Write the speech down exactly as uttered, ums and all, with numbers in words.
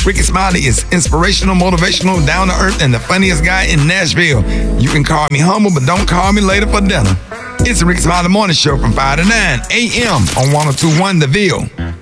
Rickey Smiley is inspirational, motivational, down to earth, and the funniest guy in Nashville. You can call me humble, but don't call me later for dinner. It's the Rickey Smiley Morning Show from five to nine a.m. on one oh two point one The Ville.